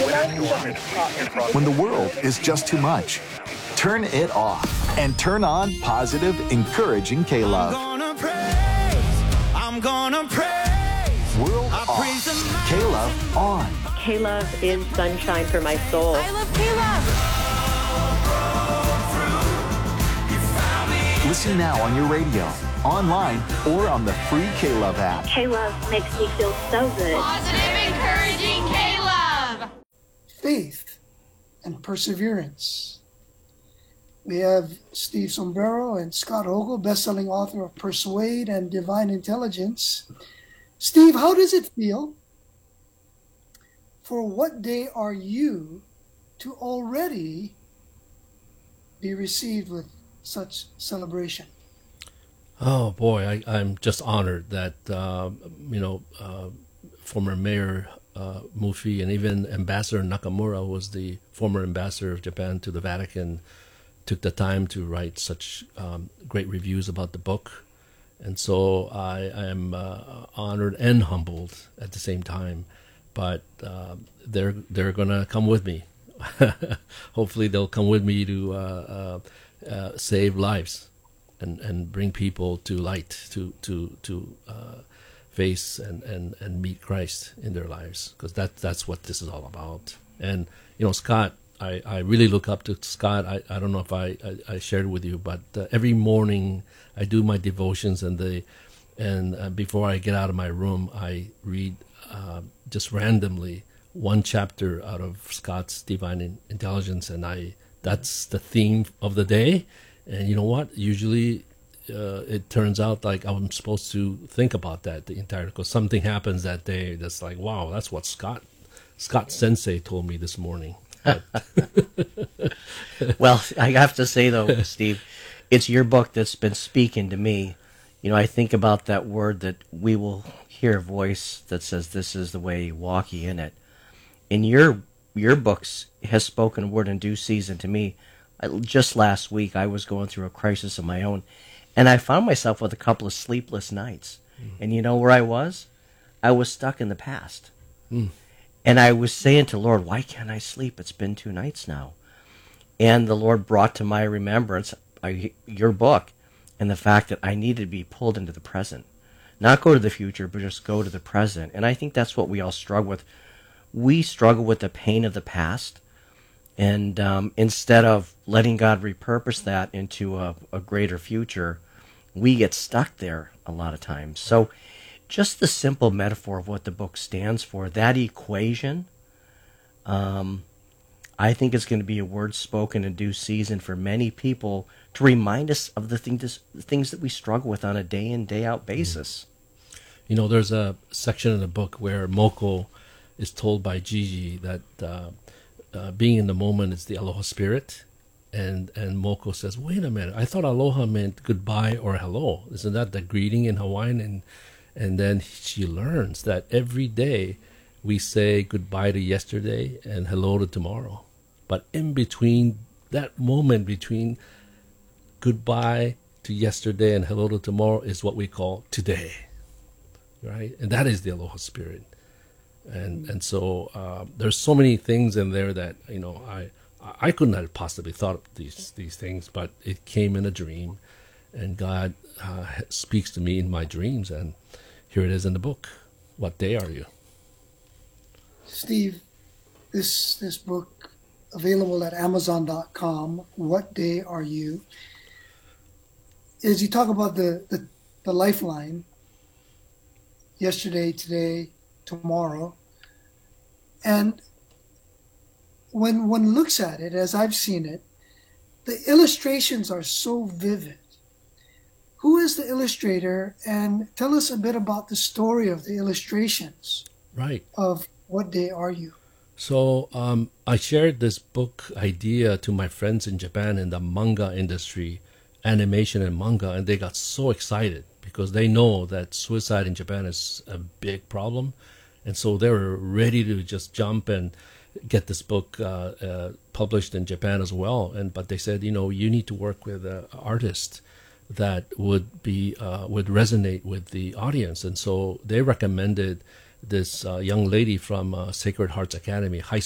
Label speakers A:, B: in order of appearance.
A: When the world is just too much, turn it off and turn on positive, encouraging K-Love.
B: I'm gonna praise.
A: World off, K-Love on.
C: K-Love is sunshine for my soul.
D: I love K-Love.
A: Listen now on your radio, online, or on the free K-Love app.
E: K-Love makes me feel so good.
D: Positive, encouraging K-Love.
F: Faith and perseverance. We have Steve Sombrero and Scott Hogle, best-selling author of Persuade and Divine Intelligence. Steve, how does it feel for What Day Are You to already be received with such celebration?
G: Oh boy, I'm just honored that former Mayor Mufi and even Ambassador Nakamura, who was the former ambassador of Japan to the Vatican, took the time to write such great reviews about the book. And so I am honored and humbled at the same time. But they're going to come with me. Hopefully they'll come with me to save lives and bring people to light, to face and meet Christ in their lives, because that's what this is all about. And Scott, I really look up to Scott. I don't know if I shared with you, but every morning I do my devotions, and before I get out of my room, I read just randomly one chapter out of Scott's Divine Intelligence, and that's the theme of the day. And you know what? Usually it turns out like I'm supposed to think about that the entire, because something happens that day that's like, wow, that's what Scott Sensei told me this morning.
H: Well, I have to say, though, Steve, it's your book that's been speaking to me. I think about that word that we will hear a voice that says, this is the way, walk ye in it. In your books has spoken a word in due season to me. Just last week, I was going through a crisis of my own, and I found myself with a couple of sleepless nights. And you know where I was? I was stuck in the past. And I was saying to the Lord, why can't I sleep? It's been 2 nights now. And the Lord brought to my remembrance your book and the fact that I needed to be pulled into the present. Not go to the future, but just go to the present. And I think that's what we all struggle with. We struggle with the pain of the past. And instead of letting God repurpose that into a greater future, we get stuck there a lot of times. So just the simple metaphor of what the book stands for, that equation, I think it's going to be a word spoken in due season for many people to remind us of the things that we struggle with on a day in, day out basis.
G: There's a section in the book where Moko is told by Gigi that being in the moment is the aloha spirit. And Moko says, wait a minute, I thought aloha meant goodbye or hello. Isn't that the greeting in Hawaiian? And then she learns that every day we say goodbye to yesterday and hello to tomorrow. But in between that moment between goodbye to yesterday and hello to tomorrow is what we call today, right? And that is the aloha spirit. And so there's so many things in there that I couldn't have possibly thought of these things, but it came in a dream, and God speaks to me in my dreams, and here it is in the book. What day are you?
F: Steve, this book available at Amazon.com. What Day Are You? As you talk about the lifeline, yesterday, today, tomorrow, and when one looks at it, as I've seen it, the illustrations are so vivid. Who is the illustrator? And tell us a bit about the story of the illustrations.
G: Right.
F: Of What Day Are You?
G: So I shared this book idea to my friends in Japan in the manga industry, animation and manga, and they got so excited because they know that suicide in Japan is a big problem. And so they were ready to just jump and get this book published in Japan as well. But they said, you need to work with an artist that would resonate with the audience. And so they recommended this young lady from Sacred Hearts Academy, high